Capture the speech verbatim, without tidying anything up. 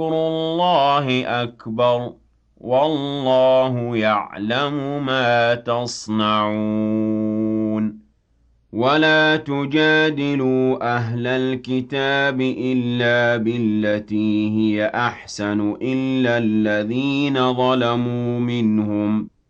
الله أكبر والله يعلم ما تصنعون ولا تجادلوا أهل الكتاب إلا بالتي هي أحسن إلا الذين ظلموا منهم